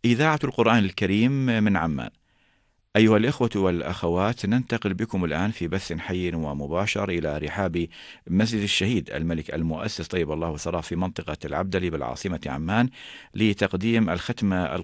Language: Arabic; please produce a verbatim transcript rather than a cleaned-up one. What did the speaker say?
إذاعة القرآن الكريم من عمان. أيها الإخوة والأخوات، ننتقل بكم الآن في بث حي ومباشر إلى رحاب مسجد الشهيد الملك المؤسس طيب الله ثراه في منطقة العبدلي بالعاصمة عمان لتقديم الختمة